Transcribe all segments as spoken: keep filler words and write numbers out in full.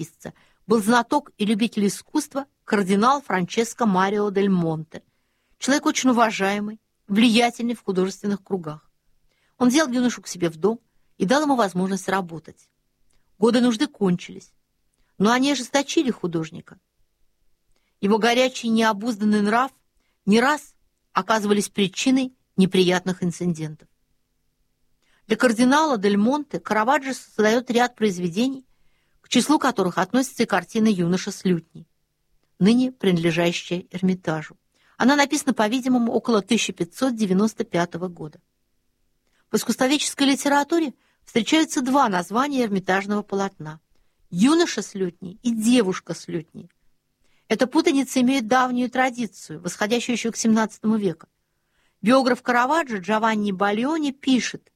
живописца был знаток и любитель искусства кардинал Франческо Марио дель Монте, человек очень уважаемый, влиятельный в художественных кругах. Он взял юношу к себе в дом и дал ему возможность работать. Годы нужды кончились, но они ожесточили художника. Его горячий необузданный нрав не раз оказывались причиной неприятных инцидентов. Для кардинала дель Монте Караваджо создает ряд произведений, к числу которых относится и картина «Юноша с лютней», ныне принадлежащая Эрмитажу. Она написана, по-видимому, около тысяча пятьсот девяносто пятого года. В искусствоведческой литературе встречаются два названия Эрмитажного полотна – «Юноша с лютней» и «Девушка с лютней». Эта путаница имеет давнюю традицию, восходящую еще к семнадцатому веку. Биограф Караваджо Джованни Бальони пишет,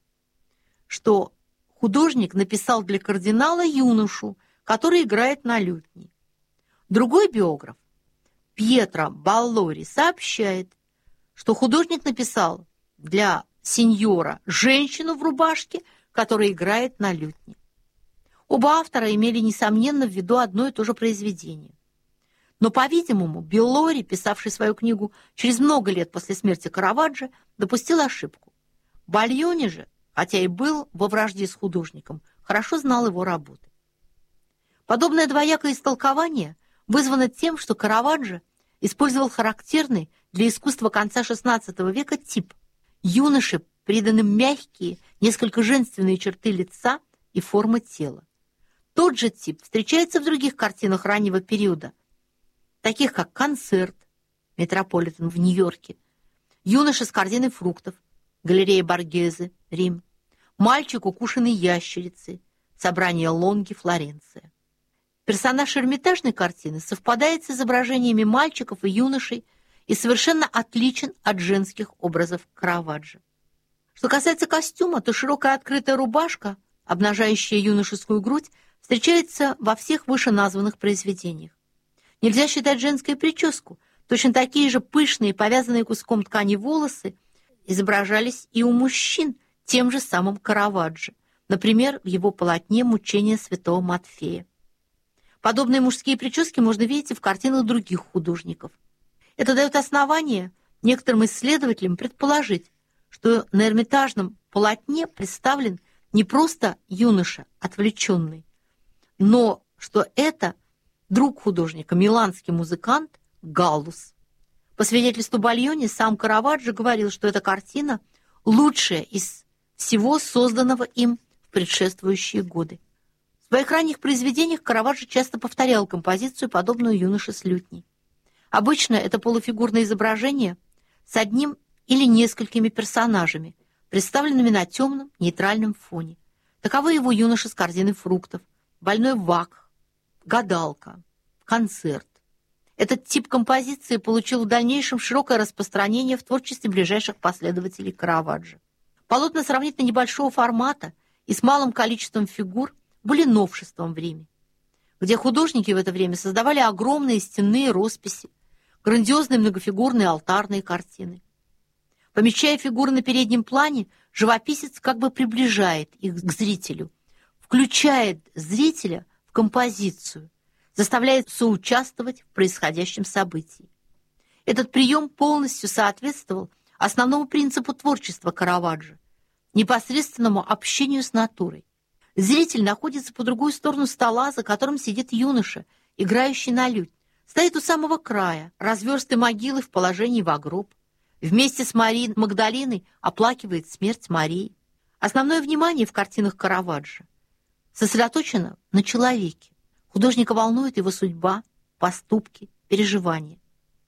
что художник написал для кардинала юношу, который играет на лютне. Другой биограф, Пьетро Баллори, сообщает, что художник написал для сеньора женщину в рубашке, которая играет на лютне. Оба автора имели, несомненно, в виду одно и то же произведение. Но, по-видимому, Баллори, писавший свою книгу через много лет после смерти Караваджо, допустил ошибку. Бальони же, хотя и был во вражде с художником, хорошо знал его работы. Подобное двоякое истолкование вызвано тем, что Караваджо использовал характерный для искусства конца шестнадцатого века тип. Юноше приданы мягкие, несколько женственные черты лица и формы тела. Тот же тип встречается в других картинах раннего периода, таких как «Концерт», Метрополитен в Нью-Йорке, «Юноша с корзиной фруктов», галерея Боргезе, Рим, «Мальчик, укушенный ящерицей», собрание Лонги, Флоренция. Персонаж эрмитажной картины совпадает с изображениями мальчиков и юношей и совершенно отличен от женских образов Караваджо. Что касается костюма, то широкая открытая рубашка, обнажающая юношескую грудь, встречается во всех вышеназванных произведениях. Нельзя считать женскую прическу. Точно такие же пышные, повязанные куском ткани волосы изображались и у мужчин тем же самым Караваджо, например, в его полотне «Мучения святого Матфея». Подобные мужские прически можно видеть и в картинах других художников. Это дает основание некоторым исследователям предположить, что на эрмитажном полотне представлен не просто юноша отвлеченный, но что это друг художника, миланский музыкант Галлус. По свидетельству Бальони, сам Караваджо говорил, что эта картина лучшая из всего созданного им в предшествующие годы. В своих ранних произведениях Караваджо часто повторял композицию, подобную «Юноше с лютней». Обычно это полуфигурное изображение с одним или несколькими персонажами, представленными на темном нейтральном фоне. Таковы его «Юноша с корзиной фруктов», «Больной Вакх», «Гадалка», «Концерт». Этот тип композиции получил в дальнейшем широкое распространение в творчестве ближайших последователей Караваджо. Полотна сравнительно небольшого формата и с малым количеством фигур были новшеством в Риме, где художники в это время создавали огромные стенные росписи, грандиозные многофигурные алтарные картины. Помещая фигуры на переднем плане, живописец как бы приближает их к зрителю, включает зрителя в композицию, заставляет соучаствовать в происходящем событии. Этот прием полностью соответствовал основному принципу творчества Караваджо – непосредственному общению с натурой. Зритель находится по другую сторону стола, за которым сидит юноша, играющий на лютне. Стоит у самого края, разверстой могилы в положении в гроб. Вместе с Марией Магдалиной оплакивает смерть Марии. Основное внимание в картинах Караваджо сосредоточено на человеке. Художника волнует его судьба, поступки, переживания.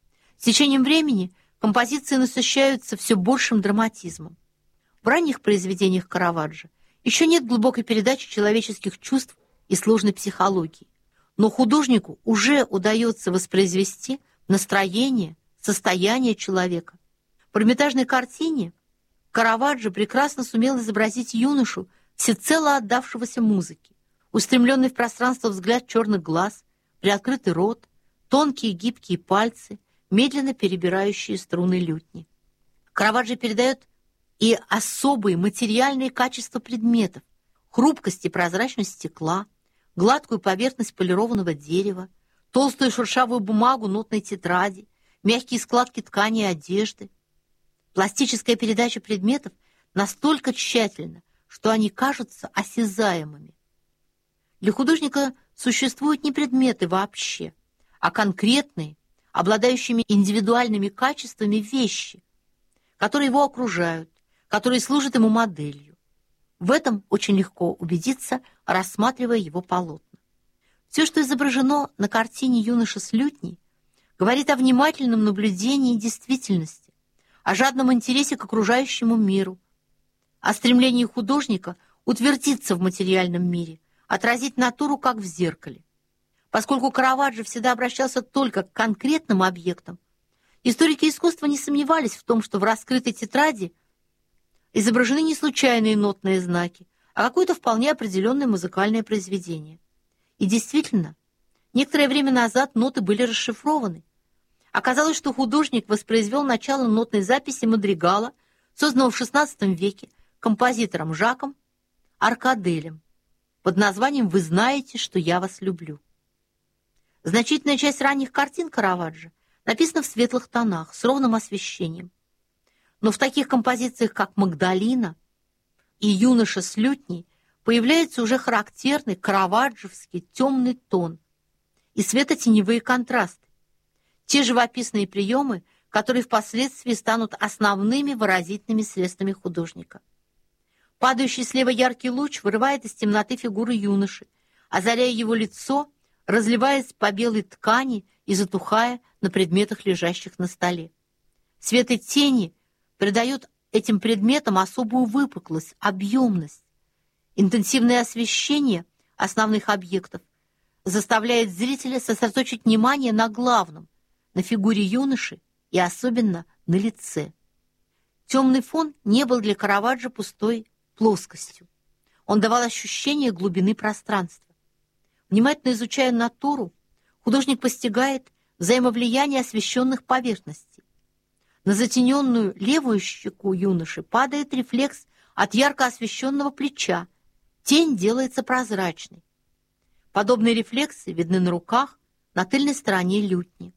С течением времени композиции насыщаются все большим драматизмом. В ранних произведениях Караваджо еще нет глубокой передачи человеческих чувств и сложной психологии, но художнику уже удается воспроизвести настроение, состояние человека. В Эрмитажной картине Караваджо прекрасно сумел изобразить юношу, всецело отдавшегося музыке. Устремленный в пространство взгляд черных глаз, приоткрытый рот, тонкие гибкие пальцы, медленно перебирающие струны лютни. Караваджо передает и особые материальные качества предметов, хрупкость и прозрачность стекла, гладкую поверхность полированного дерева, толстую шершавую бумагу нотной тетради, мягкие складки ткани и одежды. Пластическая передача предметов настолько тщательна, что они кажутся осязаемыми. Для художника существуют не предметы вообще, а конкретные, обладающими индивидуальными качествами вещи, которые его окружают, которые служат ему моделью. В этом очень легко убедиться, рассматривая его полотна. Все, что изображено на картине «Юноша с лютней», говорит о внимательном наблюдении действительности, о жадном интересе к окружающему миру, о стремлении художника утвердиться в материальном мире, отразить натуру, как в зеркале. Поскольку Караваджо всегда обращался только к конкретным объектам, историки искусства не сомневались в том, что в раскрытой тетради изображены не случайные нотные знаки, а какое-то вполне определенное музыкальное произведение. И действительно, некоторое время назад ноты были расшифрованы. Оказалось, что художник воспроизвел начало нотной записи мадригала, созданного в шестнадцатом веке композитором Жаком Аркаделем под названием «Вы знаете, что я вас люблю». Значительная часть ранних картин Караваджо написана в светлых тонах, с ровным освещением. Но в таких композициях, как «Магдалина» и «Юноша с лютней», появляется уже характерный караваджовский темный тон и светотеневые контрасты, те живописные приемы, которые впоследствии станут основными выразительными средствами художника. Падающий слева яркий луч вырывает из темноты фигуру юноши, озаряя его лицо, разливаясь по белой ткани и затухая на предметах, лежащих на столе. Свет и тени придают этим предметам особую выпуклость, объемность. Интенсивное освещение основных объектов заставляет зрителя сосредоточить внимание на главном, на фигуре юноши и особенно на лице. Темный фон не был для Караваджо пустой плоскостью. Он давал ощущение глубины пространства. Внимательно изучая натуру, художник постигает взаимовлияние освещенных поверхностей. На затененную левую щеку юноши падает рефлекс от ярко освещенного плеча, тень делается прозрачной. Подобные рефлексы видны на руках, на тыльной стороне лютни.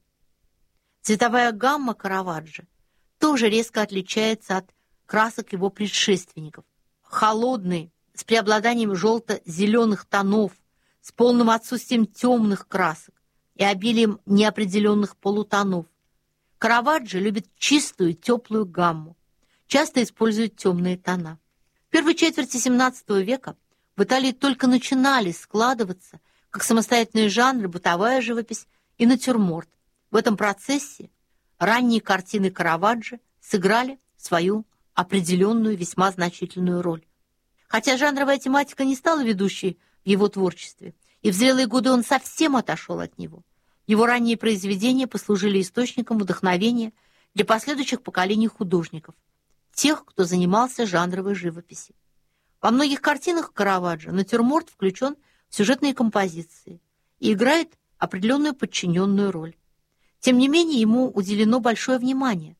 Цветовая гамма Караваджо тоже резко отличается от красок его предшественников. Холодные, с преобладанием желто-зеленых тонов, с полным отсутствием темных красок и обилием неопределенных полутонов. Караваджо любит чистую, теплую гамму, часто использует темные тона. В первой четверти семнадцатого века в Италии только начинали складываться как самостоятельные жанры бытовая живопись и натюрморт. В этом процессе ранние картины Караваджо сыграли свою определенную, весьма значительную роль. Хотя жанровая тематика не стала ведущей в его творчестве, и в зрелые годы он совсем отошел от него, его ранние произведения послужили источником вдохновения для последующих поколений художников, тех, кто занимался жанровой живописью. Во многих картинах Караваджо натюрморт включен в сюжетные композиции и играет определенную подчиненную роль. Тем не менее, ему уделено большое внимание,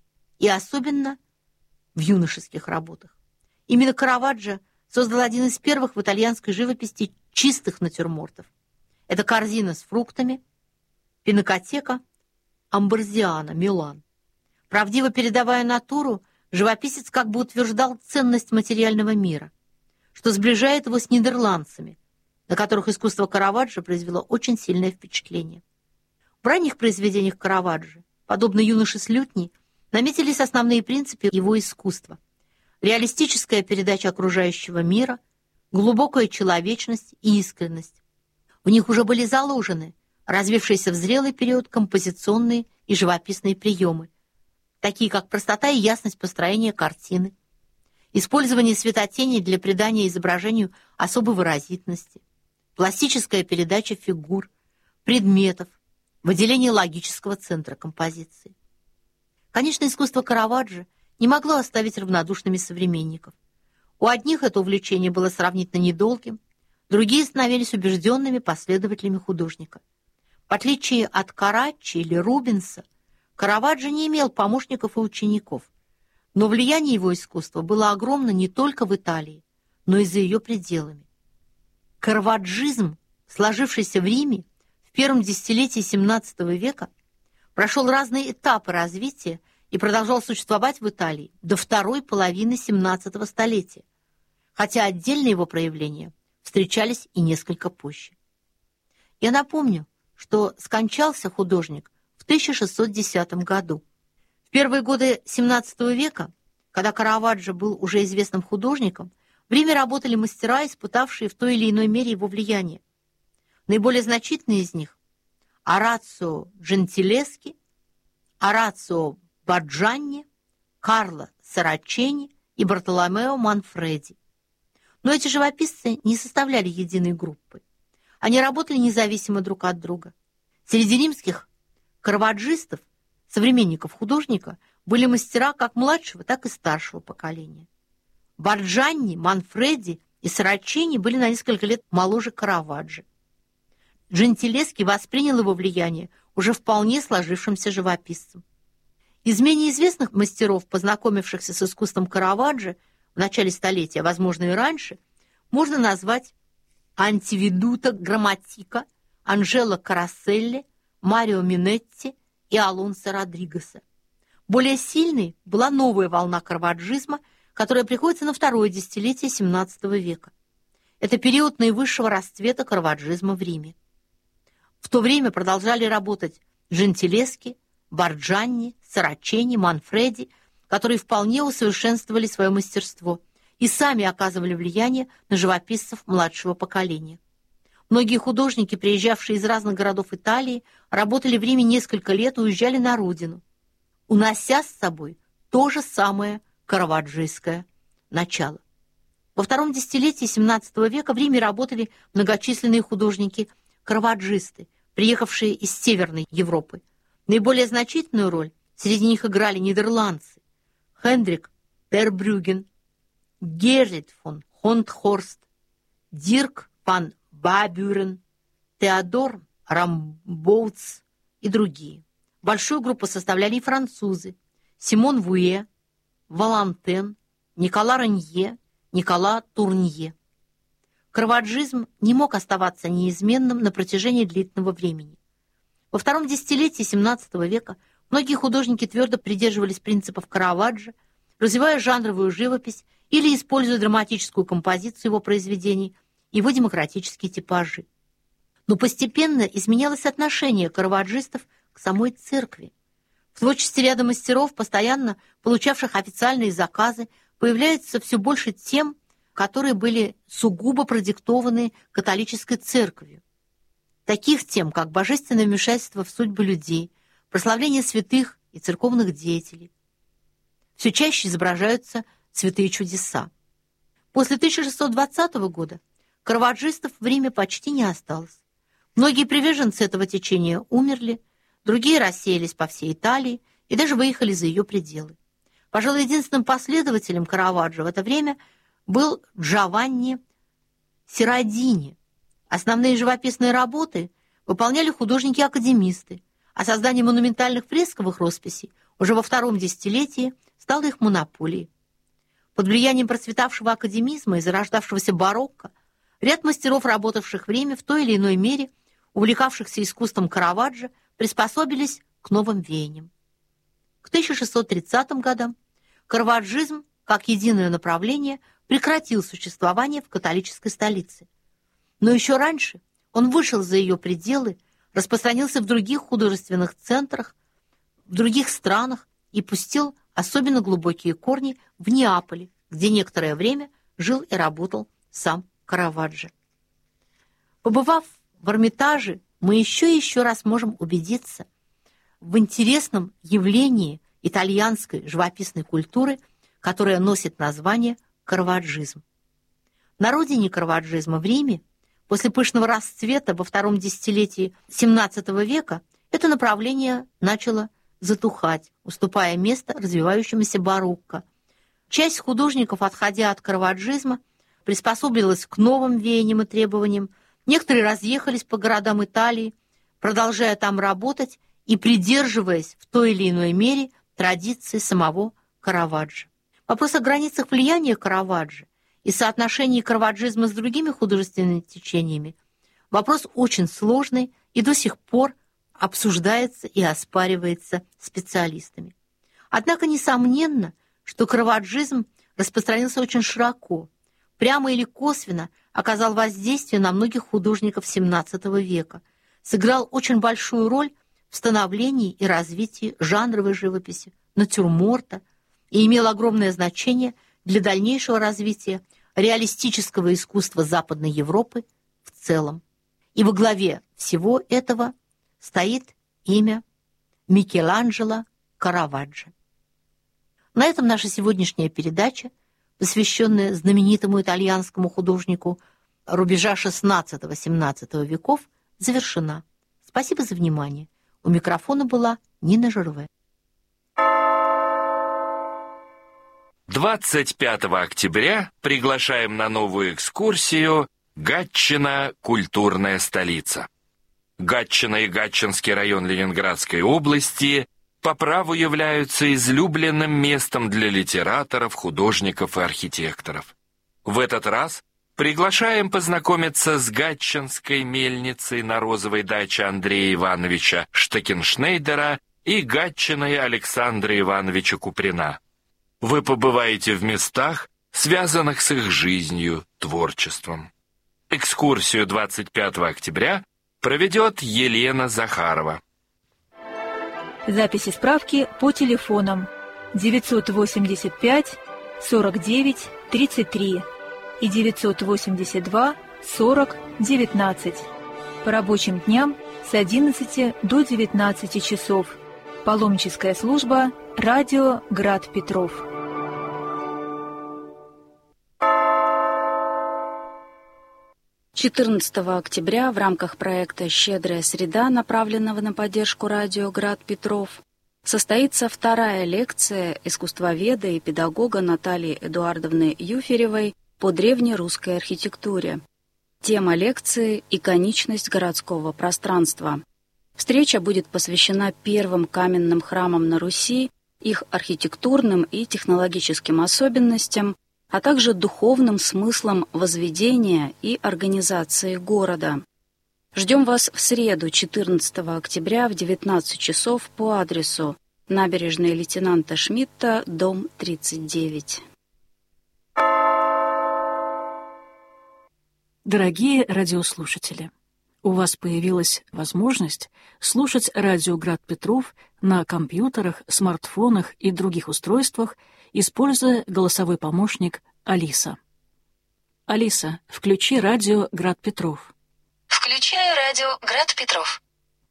и особенно в юношеских работах. Именно Караваджо создал один из первых в итальянской живописи чистых натюрмортов. Это корзина с фруктами, пинакотека Амброзиано, Милан. Правдиво передавая натуру, живописец как бы утверждал ценность материального мира, что сближает его с нидерландцами, на которых искусство Караваджо произвело очень сильное впечатление. В ранних произведениях Караваджо, подобно «Юноше с лютней», наметились основные принципы его искусства. Реалистическая передача окружающего мира, глубокая человечность и искренность. В них уже были заложены развившиеся в зрелый период композиционные и живописные приемы, такие как простота и ясность построения картины, использование светотени для придания изображению особой выразительности, пластическая передача фигур, предметов, выделение логического центра композиции. Конечно, искусство Караваджо не могло оставить равнодушными современников. У одних это увлечение было сравнительно недолгим, другие становились убежденными последователями художника. В отличие от Караччи или Рубенса, Караваджо не имел помощников и учеников, но влияние его искусства было огромно не только в Италии, но и за ее пределами. Караваджизм сложившийся в Риме в первом десятилетии семнадцатого века, прошел разные этапы развития и продолжал существовать в Италии до второй половины семнадцатого столетия, хотя отдельные его проявления встречались и несколько позже. Я напомню, что скончался художник в тысяча шестьсот десятом году. В первые годы семнадцатого века, когда Караваджо был уже известным художником, в Риме работали мастера, испытавшие в той или иной мере его влияние. Наиболее значительные из них – Орацио Джентилески, Орацио Борджанни, Карло Сарачени и Бартоломео Манфреди. Но эти живописцы не составляли единой группы. Они работали независимо друг от друга. Среди римских караваджистов, современников художника, были мастера как младшего, так и старшего поколения. Борджанни, Манфреди и Сарачени были на несколько лет моложе Караваджо. Джентилески воспринял его влияние уже вполне сложившимся живописцем. Из менее известных мастеров, познакомившихся с искусством Караваджо в начале столетия, возможно, и раньше, можно назвать Антиведуто Грамматика, Анжело Карасселли, Марио Минетти и Алонсо Родригеса. Более сильной была новая волна караваджизма, которая приходится на второе десятилетие семнадцатого века. Это период наивысшего расцвета караваджизма в Риме. В то время продолжали работать Джентилески, Борджанни, Сарачени, Манфреди, которые вполне усовершенствовали свое мастерство и сами оказывали влияние на живописцев младшего поколения. Многие художники, приезжавшие из разных городов Италии, работали в Риме несколько лет и уезжали на родину, унося с собой то же самое караваджийское начало. Во втором десятилетии семнадцатого века в Риме работали многочисленные художники-караваджисты, приехавшие из Северной Европы. Наиболее значительную роль среди них играли нидерландцы Хендрик Тербрюген, Геррит фон Хонтхорст, Дирк ван Бабюрен, Теодор Рамбоутс и другие. Большую группу составляли и французы Симон Вуэ, Валантен, Никола Ранье, Никола Турнье. Караваджизм не мог оставаться неизменным на протяжении длительного времени. Во втором десятилетии семнадцатого века многие художники твердо придерживались принципов Караваджо, развивая жанровую живопись или используя драматическую композицию его произведений, его демократические типажи. Но постепенно изменялось отношение караваджистов к самой церкви. В творчестве ряда мастеров, постоянно получавших официальные заказы, появляется все больше тем, которые были сугубо продиктованы католической церковью. Таких тем, как божественное вмешательство в судьбы людей, прославление святых и церковных деятелей. Все чаще изображаются святые чудеса. После тысяча шестьсот двадцатого года караваджистов в Риме почти не осталось. Многие приверженцы этого течения умерли, другие рассеялись по всей Италии и даже выехали за ее пределы. Пожалуй, единственным последователем Караваджо в это время был Джованни Сиродини. Основные живописные работы выполняли художники-академисты, а создание монументальных фресковых росписей уже во втором десятилетии стало их монополией. Под влиянием процветавшего академизма и зарождавшегося барокко ряд мастеров, работавших в Риме в той или иной мере, увлекавшихся искусством Караваджо, приспособились к новым веяниям. К тысяча шестьсот тридцатым годам караваджизм, как единое направление, прекратил существование в католической столице. Но еще раньше он вышел за ее пределы, распространился в других художественных центрах, в других странах и пустил особенно глубокие корни в Неаполе, где некоторое время жил и работал сам Караваджо. Побывав в Эрмитаже, мы еще и еще раз можем убедиться в интересном явлении итальянской живописной культуры, которая носит название караваджизм. На родине караваджизма в Риме после пышного расцвета во втором десятилетии семнадцатого века это направление начало затухать, уступая место развивающемуся барокко. Часть художников, отходя от караваджизма, приспособилась к новым веяниям и требованиям. Некоторые разъехались по городам Италии, продолжая там работать и придерживаясь в той или иной мере традиции самого Караваджо. Вопрос о границах влияния Караваджо и соотношении караваджизма с другими художественными течениями Вопрос очень сложный и до сих пор обсуждается и оспаривается специалистами. Однако несомненно, что караваджизм распространился очень широко, прямо или косвенно оказал воздействие на многих художников семнадцатого века, сыграл очень большую роль в становлении и развитии жанровой живописи, натюрморта и имел огромное значение для дальнейшего развития реалистического искусства Западной Европы в целом. И во главе всего этого стоит имя Микеланджело Караваджо. На этом наша сегодняшняя передача, посвященная знаменитому итальянскому художнику рубежа шестнадцатого-семнадцатого веков, завершена. Спасибо за внимание. У микрофона была Нина Жерве. двадцать пятого октября приглашаем на новую экскурсию «Гатчина. Культурная столица». Гатчина и Гатчинский район Ленинградской области по праву являются излюбленным местом для литераторов, художников и архитекторов. В этот раз приглашаем познакомиться с гатчинской мельницей на розовой даче Андрея Ивановича Штекеншнейдера и гатчиной Александра Ивановича Куприна. Вы побываете в местах, связанных с их жизнью, творчеством. Экскурсию двадцать пятого октября проведет Елена Захарова. Записи справки по телефонам девятьсот восемьдесят пять сорок девять тридцать три и девятьсот восемьдесят два сорок девятнадцать. По рабочим дням с одиннадцати до девятнадцати часов. Паломническая служба «Радио Град Петров». четырнадцатого октября в рамках проекта «Щедрая среда», направленного на поддержку радио «Град Петров», состоится вторая лекция искусствоведа и педагога Натальи Эдуардовны Юферевой по древнерусской архитектуре. Тема лекции – «Иконичность городского пространства». Встреча будет посвящена первым каменным храмам на Руси, их архитектурным и технологическим особенностям, а также духовным смыслом возведения и организации города. Ждем вас в среду, четырнадцатого октября в девятнадцать часов по адресу набережная лейтенанта Шмидта, дом тридцать девять. Дорогие радиослушатели, у вас появилась возможность слушать радио «Град Петров» на компьютерах, смартфонах и других устройствах, используя голосовой помощник «Алиса». Алиса, включи радио «Град Петров». Включаю радио «Град Петров».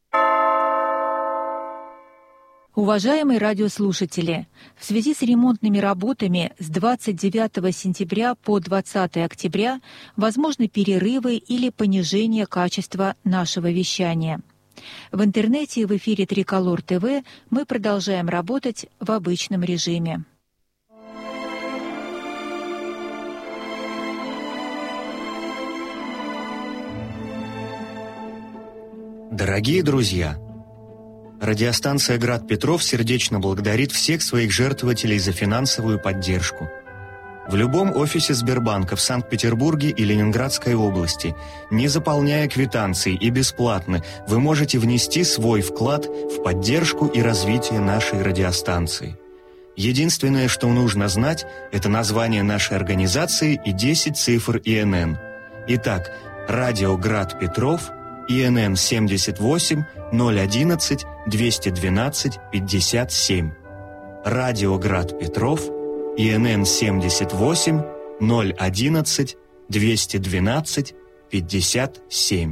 Уважаемые радиослушатели, в связи с ремонтными работами с двадцать девятого сентября по двадцатое октября возможны перерывы или понижение качества нашего вещания. В интернете и в эфире Триколор ТВ мы продолжаем работать в обычном режиме. Дорогие друзья! Радиостанция «Град Петров» сердечно благодарит всех своих жертвователей за финансовую поддержку. В любом офисе Сбербанка в Санкт-Петербурге и Ленинградской области, не заполняя квитанции и бесплатно, вы можете внести свой вклад в поддержку и развитие нашей радиостанции. Единственное, что нужно знать, это название нашей организации и десять цифр И Н Н. Итак, радио «Град Петров», И Н Н семьдесят восемь ноль одиннадцать двести двенадцать пятьдесят семь. Радио «Град Петров», И Н Н семьдесят восемь ноль одиннадцать двести двенадцать пятьдесят семь.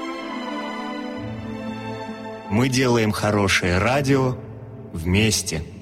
Мы делаем хорошее радио вместе.